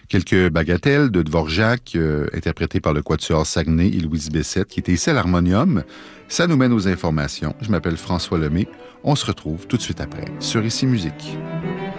Quelques bagatelles de Dvorak, interprétées par le Quatuor Saguenay et Louise Bessette, qui était ici à l'harmonium. Ça nous mène aux informations. Je m'appelle François Lemay. On se retrouve tout de suite après sur Ici Musique.